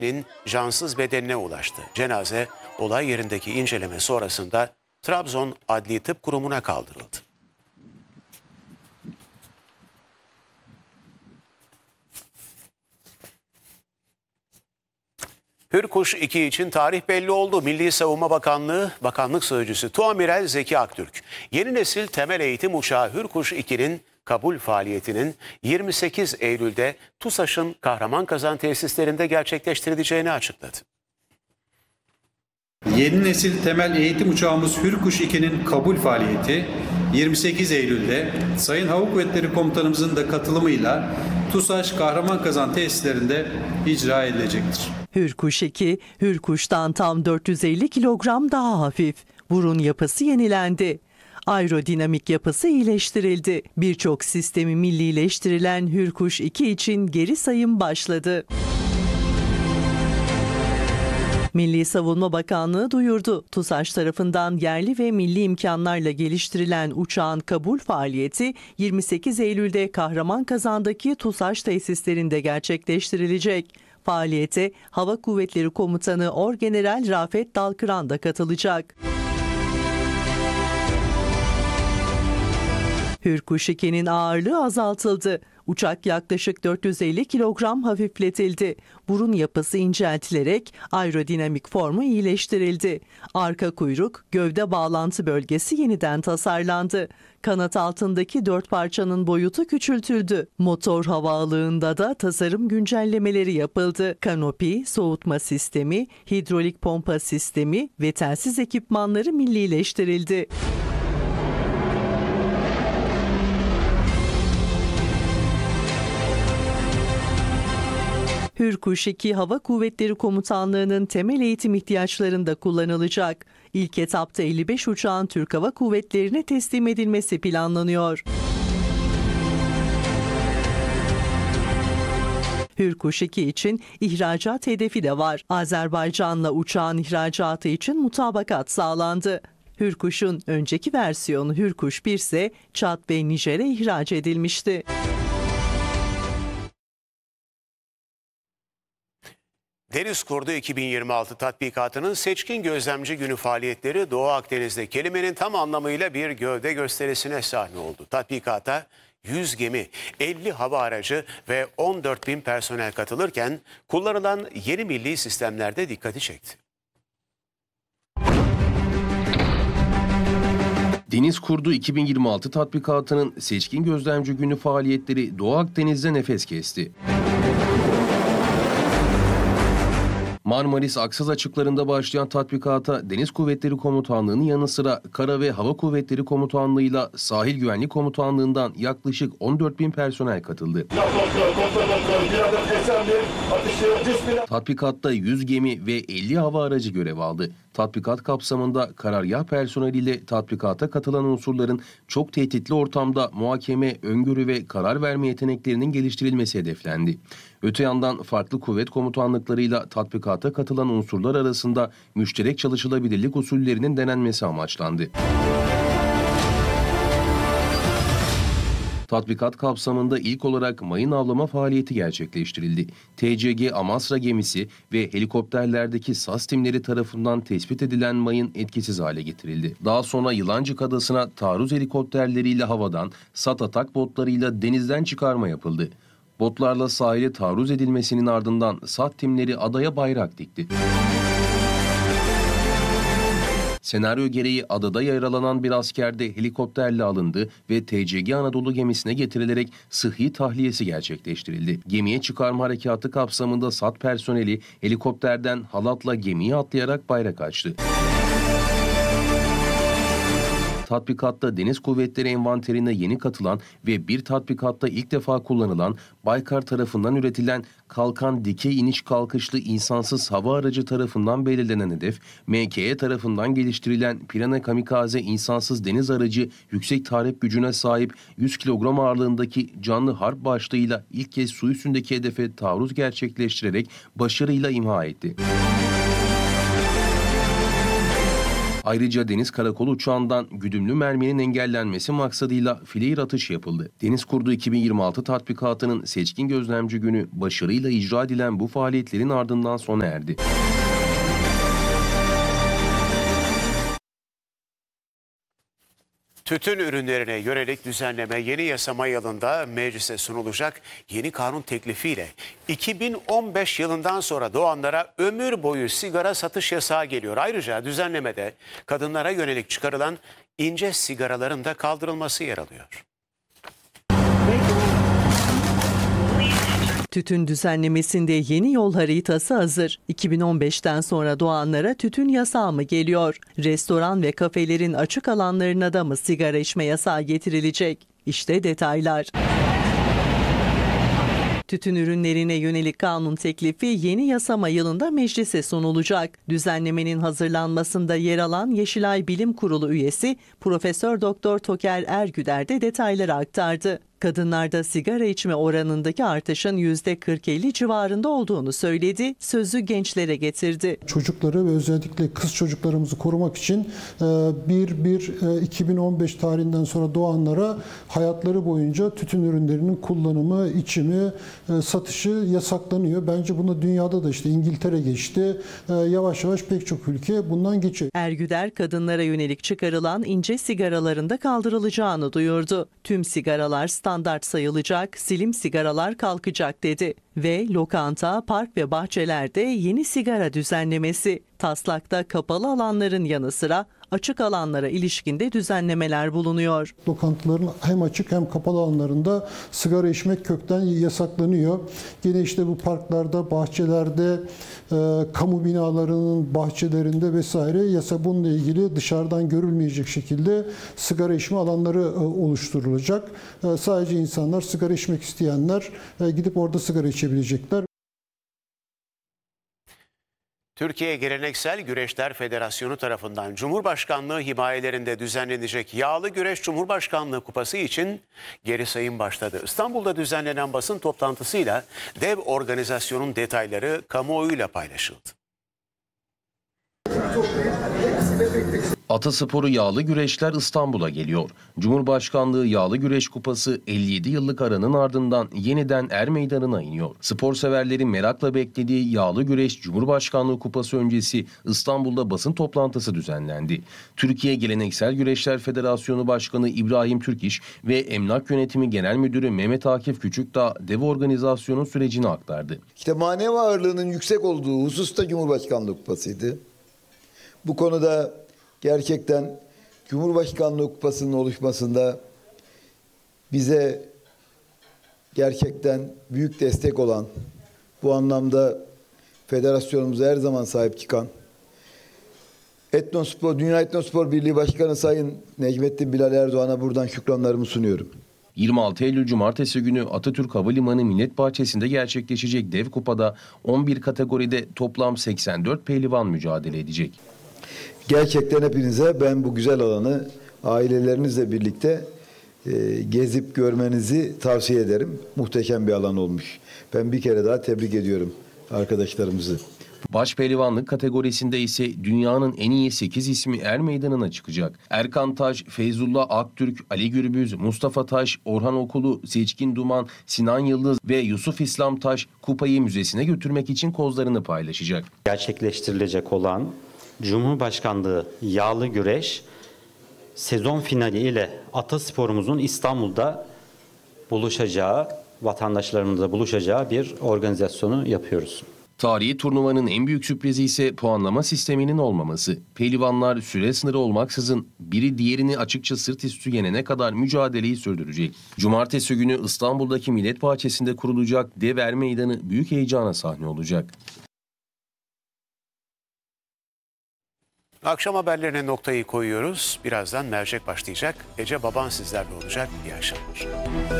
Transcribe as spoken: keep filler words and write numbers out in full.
cansız bedenine ulaştı. Cenaze olay yerindeki inceleme sonrasında Trabzon Adli Tıp Kurumu'na kaldırıldı. Hürkuş iki için tarih belli oldu. Milli Savunma Bakanlığı Bakanlık Sözcüsü Tuamiral Zeki Aktürk, yeni nesil temel eğitim uçağı Hürkuş iki'nin kabul faaliyetinin yirmi sekiz Eylül'de TUSAŞ'ın Kahramanmazan tesislerinde gerçekleştirileceğini açıkladı. Yeni nesil temel eğitim uçağımız Hürkuş iki'nin kabul faaliyeti yirmi sekiz Eylül'de Sayın Hava Kuvvetleri Komutanımızın da katılımıyla TUSAŞ Kahramanmazan tesislerinde icra edilecektir. Hürkuş iki, Hürkuş'tan tam dört yüz elli kilogram daha hafif. Burun yapısı yenilendi. Aerodinamik yapısı iyileştirildi. Birçok sistemi millileştirilen Hürkuş iki için geri sayım başladı. Milli Savunma Bakanlığı duyurdu. TUSAŞ tarafından yerli ve milli imkanlarla geliştirilen uçağın kabul faaliyeti yirmi sekiz Eylül'de Kahramanmazan'daki TUSAŞ tesislerinde gerçekleştirilecek. Faaliyete Hava Kuvvetleri Komutanı Orgeneral Rafet Dalkıran da katılacak. Hürkuş iki'nin ağırlığı azaltıldı. Uçak yaklaşık dört yüz elli kilogram hafifletildi. Burun yapısı inceltilerek aerodinamik formu iyileştirildi. Arka kuyruk, gövde bağlantı bölgesi yeniden tasarlandı. Kanat altındaki dört parçanın boyutu küçültüldü. Motor havaalığında da tasarım güncellemeleri yapıldı. Kanopi, soğutma sistemi, hidrolik pompa sistemi ve telsiz ekipmanları millileştirildi. Hürkuş iki Hava Kuvvetleri Komutanlığı'nın temel eğitim ihtiyaçlarında kullanılacak. İlk etapta elli beş uçağın Türk Hava Kuvvetleri'ne teslim edilmesi planlanıyor. Hürkuş iki için ihracat hedefi de var. Azerbaycan'la uçağın ihracatı için mutabakat sağlandı. Hürkuş'un önceki versiyonu Hürkuş bir ise Çad ve Nijer'e ihraç edilmişti. Deniz Kurdu iki bin yirmi altı tatbikatının seçkin gözlemci günü faaliyetleri Doğu Akdeniz'de kelimenin tam anlamıyla bir gövde gösterisine sahne oldu. Tatbikata yüz gemi, elli hava aracı ve on dört bin personel katılırken kullanılan yeni milli sistemlerde dikkati çekti. Deniz Kurdu iki bin yirmi altı tatbikatının seçkin gözlemci günü faaliyetleri Doğu Akdeniz'de nefes kesti. Marmaris Aksaz açıklarında başlayan tatbikata Deniz Kuvvetleri Komutanlığı'nın yanı sıra Kara ve Hava Kuvvetleri Komutanlığı'yla Sahil Güvenlik Komutanlığı'ndan yaklaşık on dört bin personel katıldı. Tatbikatta yüz gemi ve elli hava aracı görev aldı. Tatbikat kapsamında karargah personeliyle tatbikata katılan unsurların çok tehditli ortamda muhakeme, öngörü ve karar verme yeteneklerinin geliştirilmesi hedeflendi. Öte yandan farklı kuvvet komutanlıklarıyla tatbikata katılan unsurlar arasında müşterek çalışılabilirlik usullerinin denenmesi amaçlandı. Tatbikat kapsamında ilk olarak mayın avlama faaliyeti gerçekleştirildi. T C G Amasra gemisi ve helikopterlerdeki S A S timleri tarafından tespit edilen mayın etkisiz hale getirildi. Daha sonra Yılancık Adası'na taarruz helikopterleriyle havadan, SAT atak botlarıyla denizden çıkarma yapıldı. Botlarla sahile taarruz edilmesinin ardından SAT timleri adaya bayrak dikti. Senaryo gereği adada yaralanan bir asker de helikopterle alındı ve T C G Anadolu gemisine getirilerek sıhhi tahliyesi gerçekleştirildi. Gemiye çıkarma harekatı kapsamında SAT personeli helikopterden halatla gemiye atlayarak bayrak açtı. Tatbikatta Deniz Kuvvetleri envanterine yeni katılan ve bir tatbikatta ilk defa kullanılan Baykar tarafından üretilen kalkan dikey iniş kalkışlı insansız hava aracı tarafından belirlenen hedef, M K E tarafından geliştirilen Pirana Kamikaze insansız deniz aracı yüksek tahrip gücüne sahip yüz kilogram ağırlığındaki canlı harp başlığıyla ilk kez su üstündeki hedefe taarruz gerçekleştirerek başarıyla imha etti. Ayrıca Deniz Karakolu uçağından güdümlü merminin engellenmesi maksadıyla flare atış yapıldı. Deniz Kurdu iki bin yirmi altı tatbikatının seçkin gözlemci günü başarıyla icra edilen bu faaliyetlerin ardından sona erdi. Tütün ürünlerine yönelik düzenleme yeni yasama yılında meclise sunulacak. Yeni kanun teklifiyle iki bin on beş yılından sonra doğanlara ömür boyu sigara satış yasağı geliyor. Ayrıca düzenlemede kadınlara yönelik çıkarılan ince sigaraların da kaldırılması yer alıyor. Tütün düzenlemesinde yeni yol haritası hazır. iki bin on beşten sonra doğanlara tütün yasağı mı geliyor? Restoran ve kafelerin açık alanlarına da mı sigara içme yasağı getirilecek? İşte detaylar. Tütün ürünlerine yönelik kanun teklifi yeni yasama yılında meclise sunulacak. Düzenlemenin hazırlanmasında yer alan Yeşilay Bilim Kurulu üyesi Profesör Doktor Toker Ergüder de detayları aktardı. Kadınlarda sigara içme oranındaki artışın yüzde kırk elli civarında olduğunu söyledi, sözü gençlere getirdi. Çocukları ve özellikle kız çocuklarımızı korumak için bir bir iki bin on beş tarihinden sonra doğanlara hayatları boyunca tütün ürünlerinin kullanımı, içimi, satışı yasaklanıyor. Bence bunda dünyada da işte İngiltere geçti. Yavaş yavaş pek çok ülke bundan geçiyor. Ergüder kadınlara yönelik çıkarılan ince sigaraların da kaldırılacağını duyurdu. Tüm sigaralar standart sayılacak, slim sigaralar kalkacak dedi. Ve lokanta, park ve bahçelerde yeni sigara düzenlemesi. Taslakta kapalı alanların yanı sıra açık alanlara ilişkinde düzenlemeler bulunuyor. Lokantaların hem açık hem kapalı alanlarında sigara içmek kökten yasaklanıyor. Yine işte bu parklarda, bahçelerde, e, kamu binalarının bahçelerinde vesaire yasa bununla ilgili dışarıdan görülmeyecek şekilde sigara içme alanları e, oluşturulacak. E, sadece insanlar, sigara içmek isteyenler e, gidip orada sigara içebilecekler. Türkiye Geleneksel Güreşler Federasyonu tarafından Cumhurbaşkanlığı himayelerinde düzenlenecek Yağlı Güreş Cumhurbaşkanlığı Kupası için geri sayım başladı. İstanbul'da düzenlenen basın toplantısıyla dev organizasyonun detayları kamuoyuyla paylaşıldı. Atasporu Yağlı Güreşler İstanbul'a geliyor. Cumhurbaşkanlığı Yağlı Güreş Kupası elli yedi yıllık aranın ardından yeniden Er Meydanı'na iniyor. Spor severlerin merakla beklediği Yağlı Güreş Cumhurbaşkanlığı Kupası öncesi İstanbul'da basın toplantısı düzenlendi. Türkiye Geleneksel Güreşler Federasyonu Başkanı İbrahim Türkiş ve Emlak Yönetimi Genel Müdürü Mehmet Akif Küçükdağ dev organizasyonun sürecini aktardı. İşte manevi ağırlığının yüksek olduğu husus da Cumhurbaşkanlığı Kupası'ydı. Bu konuda gerçekten Cumhurbaşkanlığı Kupası'nın oluşmasında bize gerçekten büyük destek olan, bu anlamda federasyonumuza her zaman sahip çıkan, Etnospor, Dünya Etnospor Birliği Başkanı Sayın Necmettin Bilal Erdoğan'a buradan şükranlarımı sunuyorum. yirmi altı Eylül Cumartesi günü Atatürk Havalimanı Millet Bahçesi'nde gerçekleşecek dev kupada on bir kategoride toplam seksen dört pehlivan mücadele edecek. Gerçekten hepinize ben bu güzel alanı ailelerinizle birlikte e, gezip görmenizi tavsiye ederim. Muhteşem bir alan olmuş. Ben bir kere daha tebrik ediyorum arkadaşlarımızı. Baş pehlivanlık kategorisinde ise dünyanın en iyi sekiz ismi Er Meydanı'na çıkacak. Erkan Taş, Feyzullah Aktürk, Ali Gürbüz, Mustafa Taş, Orhan Okulu, Seçkin Duman, Sinan Yıldız ve Yusuf İslam Taş kupayı müzesine götürmek için kozlarını paylaşacak. Gerçekleştirilecek olan Cumhurbaşkanlığı Yağlı Güreş sezon finali ile atasporumuzun İstanbul'da buluşacağı, vatandaşlarımızla buluşacağı bir organizasyonu yapıyoruz. Tarihi turnuvanın en büyük sürprizi ise puanlama sisteminin olmaması. Pehlivanlar süre sınırı olmaksızın biri diğerini açıkça sırt üstü yenene kadar mücadeleyi sürdürecek. Cumartesi günü İstanbul'daki Millet Bahçesi'nde kurulacak dev Er Meydanı büyük heyecana sahne olacak. Akşam haberlerine noktayı koyuyoruz. Birazdan mercek başlayacak. Ece Baban sizlerle olacak. İyi akşamlar.